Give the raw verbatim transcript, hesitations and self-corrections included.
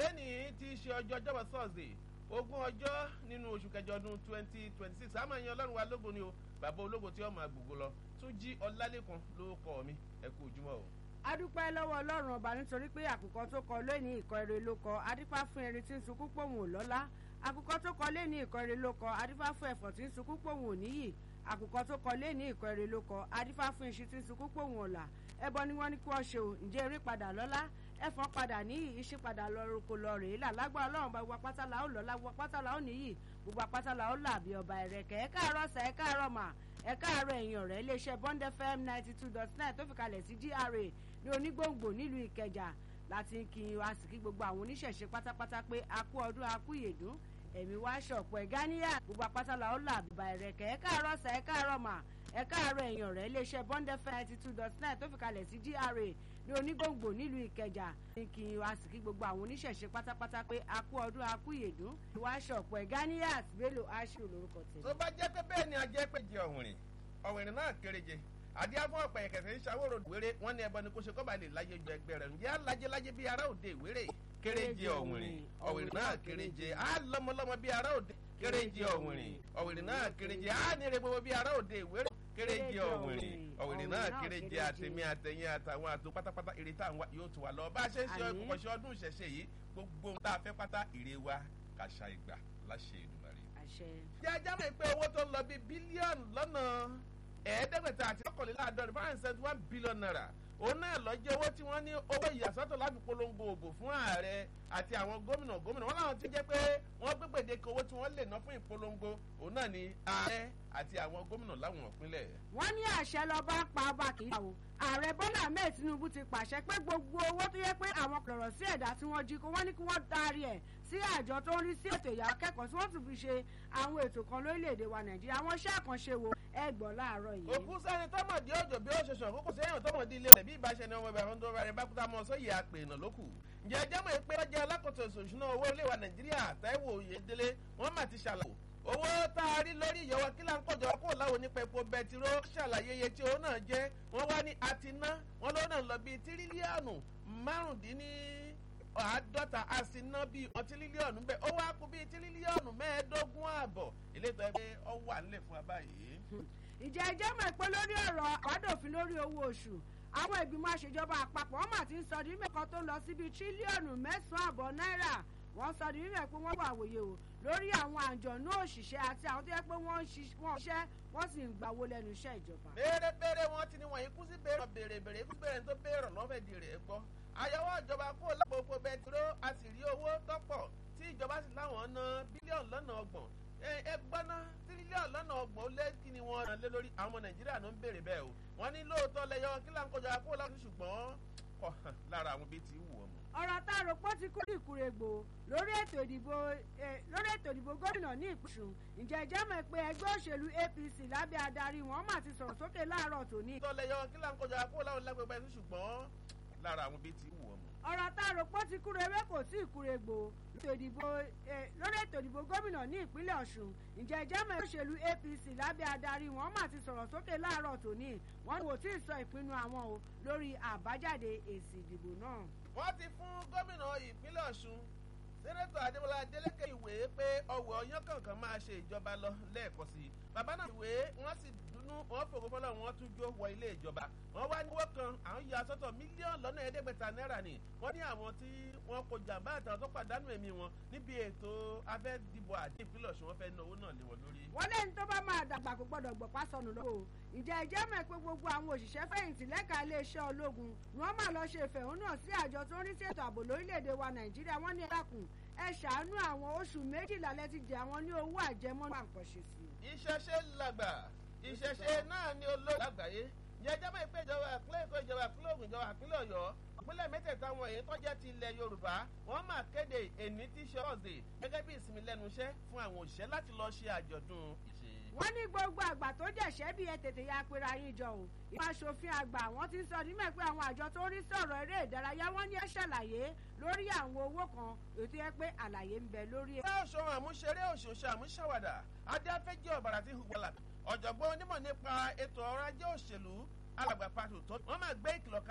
lẹ́nìí tí í ṣe ọjọ́ ọjọ́bọ̀ Thursday ogún ọjọ́ nínú oṣù kẹjọ ọdún twenty twenty six àmọ́ ẹ̀yin ọlọ́run wa lógo ni o bàbá ológo tí ó máa gbogbo lọ Túnjí Ọlálékan ló kọ mi ẹ kú ojúmọ́ o. adúpẹ́ lọ́wọ́ ọlọ́run ọba nítorí pé àkùkọ tó kọ lónìí ìkọ ire ló kọ adífá fún erin tí ń sunkún pòun ò lọ́lá àkùkọ tó kọ lónìí ìkọ ire ló kọ adífá fún ẹ̀fọ̀n tí ń sunkún pòun ò níyì àkùkọ tó kọ lónìí ìkọ ire ló kọ adífá fún iṣu tí ń sunkún pòun ọ̀la ẹbọ ni wọ́n ní kí wọ́n ṣe o ǹjẹ́ eré padà lọ́lá ẹ̀fọn padà níyì iṣẹ́ padà lọ roko lọ rèé là lágbára ọlọ́run bá gbogbo apátálà ó lọ́lá gbogbo apátálà ó níyì gbogbo apátálà ó là bí ọba ẹ̀rẹ̀kẹ́ ẹ káàárọ̀ sà ẹ káàárọ̀ mà ẹ káàárọ̀ ẹ̀yin ọ̀rẹ́ iléeṣẹ́ Bond F M ninety two dot nine tó fi kalẹ̀ sí G R A ní onígbòǹgbò nílùú Ìkẹjà láti ń kí wa sì kí gbogbo àwọn oníṣẹ̀ṣe pátápátá pé a kú ọdún a kú ìyèdún ẹ̀mí wá ṣọ̀pọ̀ ẹ̀ gáníyà gbogbo apátálà ó là bíbá ẹ̀rẹ̀kẹ́ ẹ káàárọ̀ sà ẹ káàárọ̀ mà ẹ káàárọ̀ ẹ̀yin ọ̀rẹ́ iléeṣẹ́ Bond F M ninety two dot nine tó fi kalẹ̀ sí G R A ní onígbòǹgbò nílùú Ìkẹjà ní kí wa sì kí gbogbo àwọn oníṣẹ̀ṣe pátápátá pé a kú ọdún a kú ìyèdún wá ṣọ̀pọ̀ ẹ̀ gáníyà Bello Ashiru lórúkọ tẹ̀. tó bá jẹ́ pé bẹ́ẹ̀ ni a jẹ́ pé jẹ ọ̀wìnrìn ọ̀wìnrìn náà kéréje àdíáfọ́ ọ̀pẹ̀ ẹ̀kẹ̀sẹ̀ ń ṣàwòrò wéré wọ́n ní ẹbọ ni kò ṣe kọ́ bá lè láyé ju ẹgbẹ́ rẹ̀ ǹjẹ́ alájẹlájẹ bíi ará òde ìwéré kéréje ọ̀wìnrìn ọ̀wìnrin náà kéréje á lọ́mọlọ́mọ bíi ará òde kéréje ọ̀wìnrin ọ̀wìnrin náà kéréje á nírè gbogbo bíi ará òde ìwéré kéréje ọ̀wìnrin ọ̀wìnrin náà kéréje àtẹ̀mí àtẹ̀yìn àtàwọn àtò pátápátá èrè tá yóò tù wá lọ bá a ṣe ń ṣe ọkọ̀ṣẹ́ ọdún ìṣẹ̀ṣe yìí gbogbo tá a fẹ́ pátá èrè wa kàṣà ìgbà láṣẹ Èdùmàrè. jẹ́ ajá mọ̀ pé owó tó ń lọ bíi bílíọ̀nù lọ́nà ẹ̀ẹ́dẹ́gbẹ̀ta àti ọkànléláàádọ́rin five hundred seventy one billion naira òun náà lọ jẹ́ owó tí wọ́n ní owó ìyàsọ́tọ̀ láti polongo òbò fún ààrẹ àti àwọn gómìnà gómìnà wọn láwọn ti jẹ́ pé wọ́n gbé gbèdéke owó tí wọ́n lè ná fún ìpolongo òun náà ní ààrẹ àti àwọn gómìnà láwọn ìpínlẹ̀. wọ́n ní àṣẹ lọ́ba pa ọba kì í ṣàwò ààrẹ Bọ́lá Ahmed Tinubu ti pàṣẹ pé gbogbo owó tó yẹ pé àwọn kọ̀rọ̀ sí ẹ̀dá tí wọ́n jí kó wọ́n ní kí wọ́n darí ẹ̀ sí àjọ tó ń rí sí ètò ìyá akẹ́kọ̀ọ́ tí wọ́n tún fi ṣe àwọn ètò kan lórílẹ̀‐èdè wa Nàìjíríà àwọn iṣẹ́ àkànṣe wo ẹ gbọ́ láàárọ̀ yìí. òkú sẹ́ni tọ́mọ̀dé òjò bí ó ṣe sàn kókò sẹ́yìn tọ́mọ̀dé ilé rẹ̀ bí ìbáṣẹ ni ọmọ ibà fún tó bá rẹ̀ bá kúta mọ́ sóyè àpè ìnà lókù. ǹjẹ́ ẹjẹ́ mọ̀ pé ọjà alákòóso ìṣòṣùnà owó ilé wa Nàìjíríà Táíwò Oyèdélé wọ́n mà ti ṣàlàyé owó tá a rí lórí ìyọwọ́ kí là ń kọjọ kó láwọn nípa epo bẹtiró ṣàlàyé iye tí òun náà jẹ́ wọ́n wá ní àti ná wọ́n lọ́wọ́ náà lọ bíi tírílíọ̀nù márùndínní àádọ́ta a sì ná bíi ọtírílíọ̀nù bẹ́ẹ̀ ó wá kú bíi tírílíọ̀nù mẹ́ẹ̀ẹ́dógún ààbọ̀ eléyìí ẹgbẹ́ ọ wà nílẹ̀ fún wa báyìí. ìjẹ́ ẹjẹ́ mọ̀ pé lórí ọ̀rọ̀ àwádòfin lórí owó oṣù àwọn ìgbìmọ̀ àṣejọba àpapọ̀ wọ́n mà ti ń sọ di mẹ́kan tó lọ síbi tírílíọ̀nù mẹ́sàn-án àbọ̀ náírà wọ́n sọ di mímọ̀ pé wọ́n wà wòye o lórí àwọn àjọ̀nú òṣìṣẹ́ àti àwọn tó yẹ pé wọ́n ń ṣiṣẹ́ wọ́n sì ń gbawó lẹ́nu iṣẹ́ ìjọba. béèrè-béèrè wọn ti ní wọ̀nyí kú sí béèrè béèrè-béèrè ikú béèrè tó béèrè lọ́fẹ̀ẹ́ di rẹ̀ gbọ́. àyẹ̀wò ìjọba kó lápòpọ̀ bẹtiró a sì rí owó tọ́pọ̀ tí ìjọba sì láwọn ná bílíọ̀nù lọ́nà ọgbọ̀n ẹ gbọ́ná tírílíọ̀nù lọ́nà ọgbọ̀n lé kí ni wọ́n rán lé lórí àwọn ọmọ Nàìjíríà ló ń béèrè bẹ́ẹ̀ o wọ́n ní lóòótọ́ lẹ́yọ kí là ń kọjá kó láti ṣùgbọ́n kọ̀ lára àwọn bíi ti wù ọmọ. ọ̀rọ̀ tá a rò pọ́ ti kú ní ìkúrègbò lórí ètò ìdìbò lórí ètò ìdìbò gómìnà ní ìpínlẹ̀ ǹjẹ́ ẹjẹ́ mọ̀ pé ẹgbẹ́ òṣèlú A P C lábẹ́ adarí wọn mà ti sọ̀rọ̀ sókè láàárọ̀ tòní. tọ́lẹ̀yọ kí là ń kọjá kó láwọn lágbègbè ẹ̀sùn ṣùgbọ́n lára àwọn bíi ti wù ọmọ. ọ̀rọ̀ tá a rò pọ́ ti kúrò ewé kò sí ìkúrègbò lórí ètò ìdìbò gómìnà ní ìpínlẹ̀ Ọ̀ṣun ǹjẹ́ ẹjẹ́ mọ̀ òṣèlú A P C lábẹ́ adarí wọn mà ti sọ̀rọ̀ sókè láàárọ̀ tòní wọn kò tí ì sọ ìpinnu àwọn o lórí àbájáde èsì ìdìbò náà. wọ́n ti fún gómìnà ìpínlẹ̀ Ọ̀ṣun sẹ́nẹ́tọ̀ Adémọ́lá Adélékè ìwé pé ọwọ́ ọyán kankan máa ṣe ìjọba lọ lẹ́ẹ̀kan sí i bàbá náà ìwé wọ́n sì dùnnú wọ́n fògo fọlọ́ wọn tún jó wọ ilé ìjọba wọ́n wá níwó kan àwọn ya sọ́tọ̀ mílíọ̀nù lọ́nà ẹ̀ẹ́dẹ́gbẹ̀ta náírà ni wọ́n ní àwọn tí wọ́n kó jàǹbá àtàwọn tó pàdánù ẹ̀mí wọn níbi ètò abẹ́dìbò àti ìpínlẹ̀ Ọ̀ṣun wọ́n fẹ́ ná owó náà lé wọn lórí. wọ́n lẹ́ni tó bá máa dàgbà kó gbọ́dọ̀ gbọ̀pá sọnù lọ́wọ́ ìjà ìjẹ́ mọ̀ pé gbogbo àwọn òṣìṣẹ́ fẹ̀yìntì lẹ́ka iléeṣẹ́ ológun ni wọ́n máa lọ ṣe ìfẹ̀hónúhàn sí àjọ tó ń rí sí ètò ààbò lórílẹ̀‐èdè wa Nàìjíríà wọ́n ní ẹ̀dákùn ẹ ṣàánú àwọn oṣù méjìlá lẹ́ti jẹ àwọn ní owó àjẹmọ́nú àǹkọ̀ṣe sí. ìṣẹ̀ṣe làgbà ìṣẹ̀ṣe náà ni olóògbé àgbáyé jẹjẹ mọ̀ pé ìjọba ìpínlẹ̀ Èkó ìjọba ìpínlẹ̀ Ògùn ìjọba ìpínlẹ̀ Ọ̀yọ́ ìpínlẹ̀ mẹ́tẹ̀ẹ̀ta wọn èyí tó jẹ́ ti ilẹ̀ Yorùbá wọ́n máa kéde èní tí ṣe ọ̀sẹ̀ gẹ́gẹ́ bí ìsinmi lẹ́nu iṣẹ́ fún àwọn òṣìṣẹ́ láti lọ ṣe àjọ̀dún ìṣe. wọ́n ní gbogbo àgbà tó jẹ̀ṣẹ́ bí ẹ tètè ya pera yín jọ o ìmọ̀ aṣòfin àgbà wọ́n ti sọ nímọ̀ pé àwọn àjọ tó ń rí sọ̀rọ̀ eré ìdárayá wọ́n ní ẹ ṣàlàyé lórí àwọn owó kan ètò ẹ pé àlàyé ń bẹ lórí ẹ. òṣùwọ̀n àmúṣeré òṣòṣò àmúṣàwàdà adáfẹ́jẹ́ ọ̀bàrà ti hùwàlà ọ̀jọ̀gbọ́n onímọ̀ nípa ètò ọrọ̀ ajé òṣèlú alàgbà pàtó tó wọ́n máa gbé ìkìlọ̀